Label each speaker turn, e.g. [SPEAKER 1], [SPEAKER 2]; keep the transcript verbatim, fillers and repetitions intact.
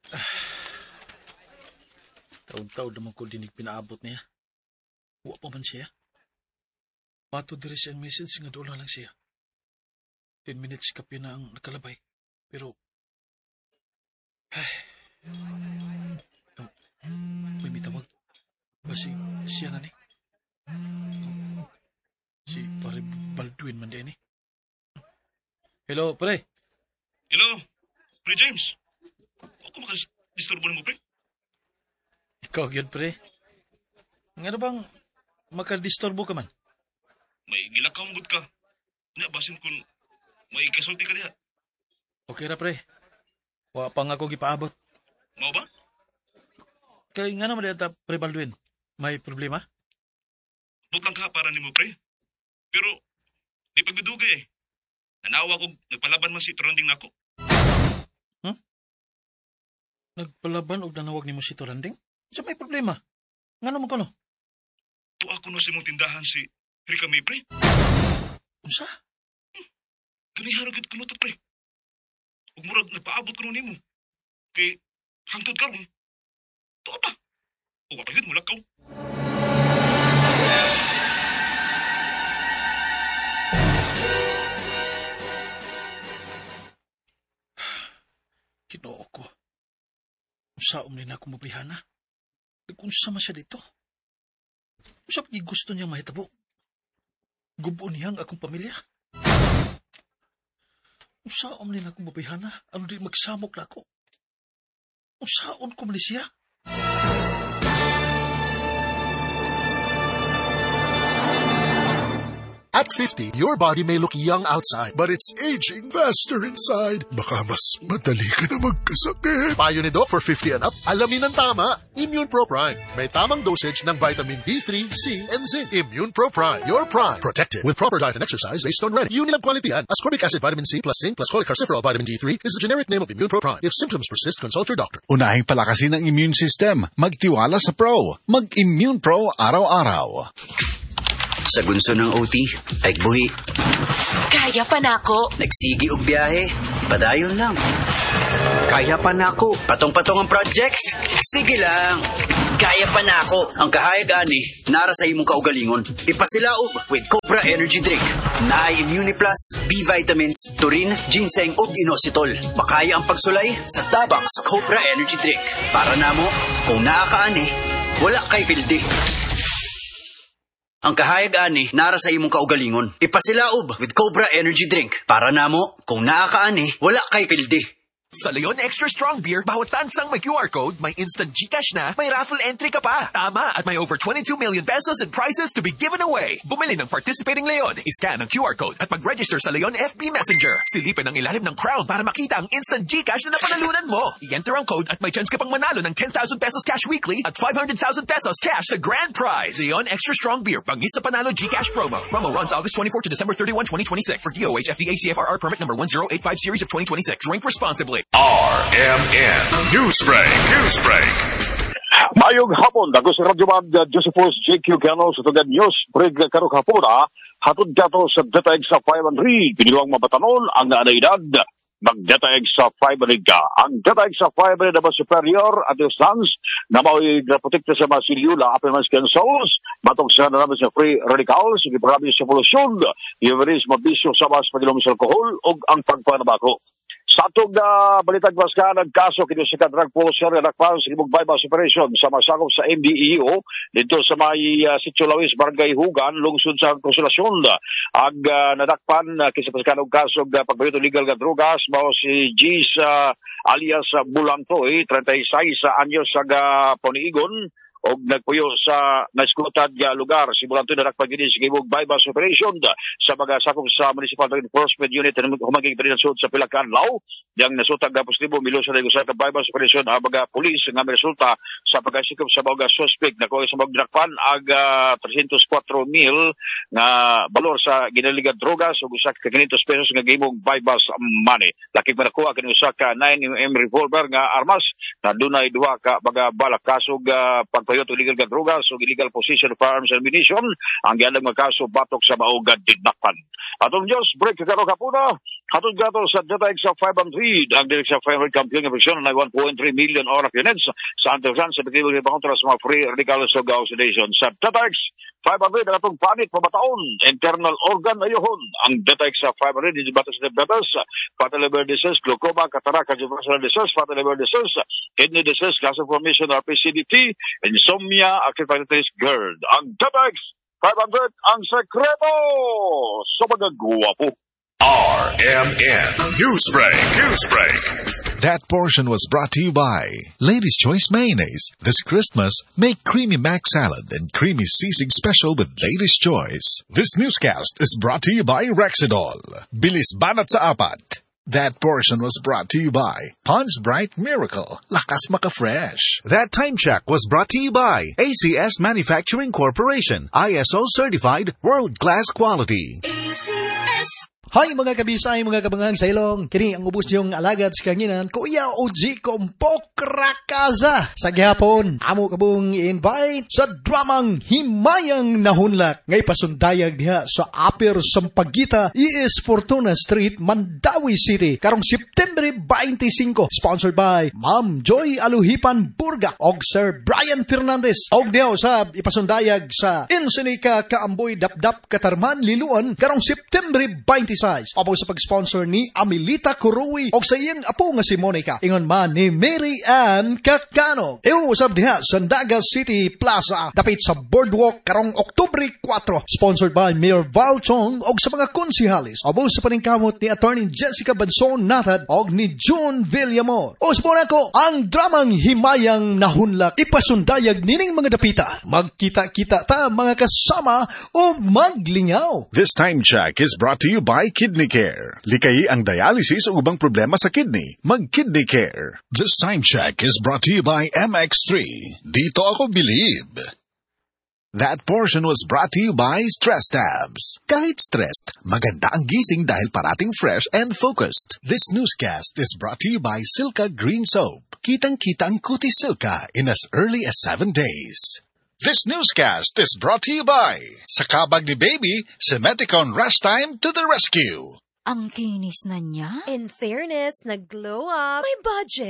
[SPEAKER 1] Taon-taon naman ko dinig pinaabot niya. Huwa pa man siya. Mato diri siyang message nga doon lang siya. Ten minutes ka na ang nakalabay. Pero, ay, um, may mitawag. Basi siya na ni. Um, si pare Baldwin man din eh. Hello, pre.
[SPEAKER 2] Hello, Pre James. Ako makadisturbo mo, pre?
[SPEAKER 1] Ikaw yun, pre. Nga bang makadisturbo ka man?
[SPEAKER 2] May gilakambot ka. Nabasin kung may kasulti ka diha.
[SPEAKER 1] Okay ra, pre. Wa pa nga ako gipaabot.
[SPEAKER 2] Mao ba?
[SPEAKER 1] Kaya nga naman dito, pre Baldwin. May problema?
[SPEAKER 2] Butang ka para ni mo, pre. Pero, di pagbiduga eh. Nanawa ko, nagpalaban man si Toranding nako.
[SPEAKER 1] Hmm? Nagpalaban o nanawag ni mo si Toranding? Sa may problema? Nga naman ko no?
[SPEAKER 2] To ako no si mong tindahan si Rika May, pre.
[SPEAKER 1] Unsa?
[SPEAKER 2] Hmm. Ganiharagit ko no to, pre. Huwag murag nagpaabot ko no ni mo. Kay, hangtod ka ron. To pa. Huwag mapahid mo lakaw.
[SPEAKER 1] Kinoo ko. Usaom din ako mabihana. Nag-unsa man siya dito. Usap niya gusto niya mahitabo. Gubo niya ang akong pamilya. Usaom din ako mabihana. Ano din magsamok na ako. Usaon ko man siya.
[SPEAKER 3] At fifty, your body may look young outside, but it's aging faster inside. Baka mas madali ka na magkasakit. Payo ni Doc for fifty and up, alamin ang tama. Immune Pro Prime. May tamang dosage ng vitamin D three, C, and zinc. Immune Pro Prime. Your prime. Protected with proper diet and exercise based on ready. Yun ang quality yan. Ascorbic acid, vitamin C, plus zinc, plus cholecalciferol, vitamin D three is the generic name of Immune Pro Prime. If symptoms persist, consult your doctor.
[SPEAKER 4] Unahing palakasin ang immune system. Magtiwala sa Pro. Mag-Immune Pro araw-araw.
[SPEAKER 5] Sa gunso ng O T, ay buhi.
[SPEAKER 6] Kaya pa na ako.
[SPEAKER 5] Nagsigi og biyahe, padayon lang.
[SPEAKER 7] Kaya pa na ako.
[SPEAKER 5] Patong-patong ang projects, sige lang. Kaya pa na ako. Ang kahayag ani, nara sa imong kaugalingon. Ipasilaob with Cobra Energy Drink. Naay Immuniplus, B-vitamins, taurine, ginseng ug inositol. Makaya ang pagsulay sa tabang sa Cobra Energy Drink. Para namo, kung naakaani, wala kay pildi. Ang kahayag ani, nara sa imong kaugalingon. Ipasilaob with Cobra Energy Drink. Para namo, kung naakaani, wala kay pildi.
[SPEAKER 8] Sa Leon Extra Strong Beer, bawat tansang may Q R code, may instant GCash na, may raffle entry ka pa. Tama, at may over twenty-two million pesos in prizes to be given away. Bumili ng participating Leon, iscan ang Q R code at mag-register sa Leon F B Messenger. Silipin ang ilalim ng crown para makita ang instant GCash na napanalunan mo. I-enter ang code at may chance ka pang manalo ng ten thousand pesos cash weekly at five hundred thousand pesos cash sa grand prize. Leon Extra Strong Beer, bangis sa panalo GCash promo. Promo runs August twenty-fourth to December thirty-first, twenty twenty-six. For D O H F D A C F R R permit number one zero eight five series of twenty twenty-six. Drink responsibly.
[SPEAKER 9] R M N Newsbreak. Newsbreak.
[SPEAKER 10] Mayong hapon, ako si Radyo Man Josephus J Q Cano sa Tugad Newsbreak karong hapon ha. Hatod kato sa dataeg sa five hundred. Piniluang mabatanon ang naanaydad. Mag-dataeg sa five hundred ka. Ang dataeg sa five hundred na superior at yung stance na mao'y grapotekta sa mga silyula apel mas cancels. Matong sa namin sa free radicals. Iparami sa polusyon. Iwaris mabisyo sa mas pag-ilom sa alkohol o ang pagpanabako. Sa atong uh, balitag maska ng kaso kini sa drug poser na nakpan sa Libog Bypass Operation sa masakop sa M D E O dito sa may uh, Sitio Lawis, Barangay Hugan, lungsod sa Konsolasyon. Ang uh, nadakpan uh, kisa sa kanong kaso uh, pagbayot legal nga drogas mao si Gis uh, alias uh, Bulantoy, thirty-six sa uh, anyos sa uh, Poniigon og nagpuyo sa naskutad nga lugar. Simulan ito na nakpagini sa Libog Bypass Operation sa mga sakop sa Municipal Enforcement Unit na humaging pinansod sa Pilakan Lao. Yang nasutag na positibo milo sa negosyo sa Bypass Operation ang mga pulis nga may resulta sa pagkasikop sa mga suspect na kuha sa mga dinakpan ang uh, three hundred four mil nga balor sa ginaligan drogas o usa ka five hundred pesos nga gimong bypass money. Laking manakuha kini usa ka nine millimeter revolver nga armas na dunay duha ka mga balak kasog uh, pag pagpayot illegal nga drugas o illegal possession of firearms and ammunition ang gialang mga kaso batok sa maugad didnakpan. Atong Diyos, break kagaro kapuna, atong gato sa data sa five hundred, ang direct sa five hundred kampiyon ng presyon na one point three million oras units sa Antosan sa Bikibig kontra sa mga free radical soga oxidation. Sa data five hundred, ang atong panit pabataon, internal organ ayohon, ang data sa five hundred, hindi batas na batas, fatal liver disease, glaucoma, cataract, cardiovascular disease, fatal liver disease, kidney disease, cancer formation, R P C D T, insomnia, active hepatitis, GERD. Ang data five hundred, ang sekreto sa magagawa po.
[SPEAKER 9] R M N News Break. News Break.
[SPEAKER 4] That portion was brought to you by Lady's Choice Mayonnaise. This Christmas, make Creamy Mac Salad and Creamy Sisig Special with Lady's Choice. This newscast is brought to you by Rexidol. Bilis banat sa apat. That portion was brought to you by Pond's Bright Miracle. Lakas maka-fresh.
[SPEAKER 11] That time check was brought to you by A C S Manufacturing Corporation. I S O certified world-class quality.
[SPEAKER 6] A C S.
[SPEAKER 12] Hay mga kabisay, mga kabangang sa ilong. Kini ang ubos niyong alagad sa kanginan, Kuya Oji Kompok Rakaza. Sa gihapon, amo kabong i-invite sa dramang Himayang Nahunlak. Ngay pasundayag diha sa Upper Sampaguita, E S Fortuna Street, Mandawi City. Karong September twenty-five. Sponsored by Ma'am Joy Aluhipan Burga og Sir Brian Fernandez. Og diha sa ipasundayag sa Insinica Kaamboy Dapdap Katarman Liluan karong September twenty-six. Opo sa pag-sponsor ni Amelita Kurowi o sa iyang apo nga si Monica. Ingon man ni Mary Ann Cacano. Iyon usab diha sa Naga City Plaza dapit sa Boardwalk karong Oktubre four. Sponsored by Mayor Val Chong o sa mga konsihalis. Opo sa paningkamot ni Attorney Jessica Banson Natad o ni June Villamor. O sa ko, ang dramang Himayang Nahunlak ipasundayag nining mga dapita. Magkita-kita ta mga kasama o maglingaw.
[SPEAKER 4] This time check is brought to you by Kidney Care. Likayi ang dialysis o ubang problema sa kidney. Mag-Kidney Care. This time check is brought to you by M X three. Dito ako believe. That portion was brought to you by Stress Tabs. Kahit stressed, maganda ang gising dahil parating fresh and focused. This newscast is brought to you by Silka Green Soap. Kitang-kita ang Kuti Silka in as early as seven days. This newscast is brought to you by sa kabag ni Baby, Semeticon Rush Time to the rescue.
[SPEAKER 13] Ang kinis na niya.
[SPEAKER 6] In fairness, nag-glow up. May budget.